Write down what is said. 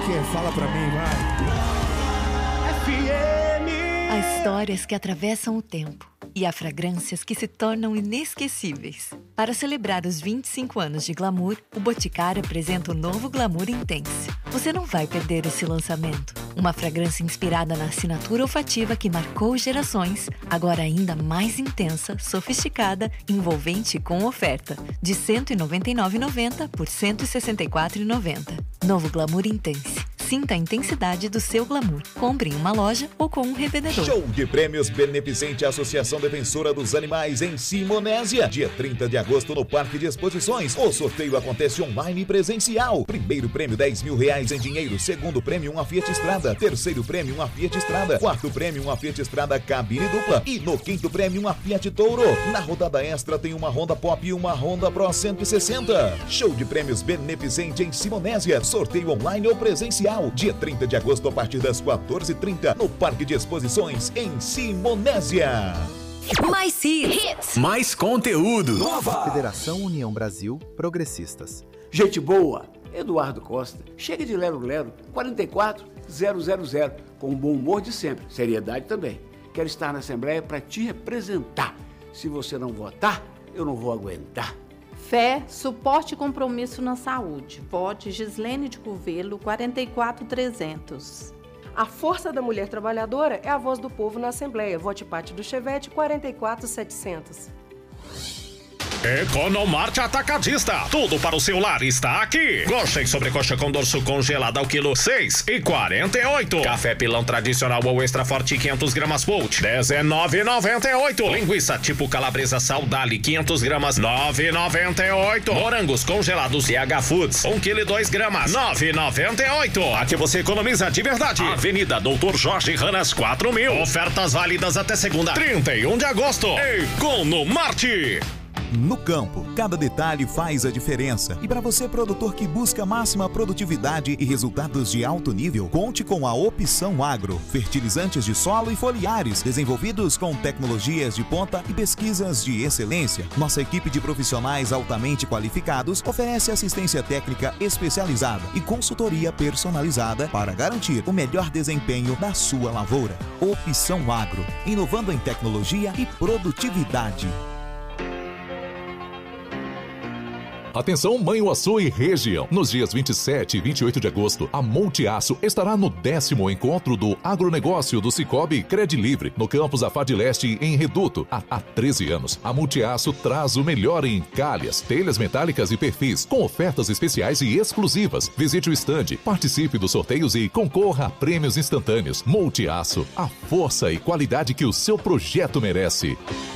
que é? Fala pra mim, vai. Há histórias que atravessam o tempo e há fragrâncias que se tornam inesquecíveis. Para celebrar os 25 anos de Glamour, o Boticário apresenta o novo Glamour Intense. Você não vai perder esse lançamento. Uma fragrância inspirada na assinatura olfativa que marcou gerações, agora ainda mais intensa, sofisticada, envolvente e com oferta. De R$ 199,90 por R$ 164,90. Novo Glamour Intense. Sinta a intensidade do seu glamour. Compre em uma loja ou com um revendedor. Show de prêmios beneficente à Associação Defensora dos Animais em Simonésia. Dia 30 de agosto no Parque de Exposições. O sorteio acontece online e presencial. Primeiro prêmio R$10.000 em dinheiro. Segundo prêmio uma Fiat Strada. Terceiro prêmio uma Fiat Strada. Quarto prêmio uma Fiat Strada cabine dupla. E no quinto prêmio uma Fiat Toro. Na rodada extra tem uma Honda Pop e uma Honda Pro 160. Show de prêmios beneficente em Simonésia. Sorteio online ou presencial. Dia 30 de agosto a partir das 14h30 no Parque de Exposições em Simonésia. Mais hits. Mais conteúdo. Nova Federação União Brasil Progressistas. Gente boa, Eduardo Costa. Chega de lero-lero, 44000, com o bom humor de sempre, seriedade também. Quero estar na Assembleia para te representar. Se você não votar, eu não vou aguentar. Fé, suporte e compromisso na saúde. Vote Gislene de Curvelo, 44300. A força da mulher trabalhadora é a voz do povo na Assembleia. Vote Pátio do Chevette, 44700. Economarte Atacadista. Tudo para o seu lar está aqui. Coxa e sobrecoxa com dorso congelada ao quilo 6,48. Café pilão tradicional ou extra forte 500 gramas Volt, 19,98. Linguiça tipo calabresa Saudale 500 gramas, 9,98. Morangos congelados CH Foods, 1 kg e 2 gramas, 9,98. Aqui você economiza de verdade. Avenida Doutor Jorge Ranas 4000. Ofertas válidas até segunda, 31 de agosto. Economarte. No campo, cada detalhe faz a diferença. E para você, produtor que busca máxima produtividade e resultados de alto nível, conte com a Opção Agro. Fertilizantes de solo e foliares, desenvolvidos com tecnologias de ponta e pesquisas de excelência. Nossa equipe de profissionais altamente qualificados oferece assistência técnica especializada e consultoria personalizada para garantir o melhor desempenho da sua lavoura. Opção Agro, inovando em tecnologia e produtividade. Atenção Manhuaçu e região. Nos dias 27 e 28 de agosto, a Multiaço estará no 10º encontro do agronegócio do Cicobi Cred Livre, no campus Afad Leste, em Reduto. Há 13 anos, a Multiaço traz o melhor em calhas, telhas metálicas e perfis, com ofertas especiais e exclusivas. Visite o estande, participe dos sorteios e concorra a prêmios instantâneos. Multiaço, a força e qualidade que o seu projeto merece.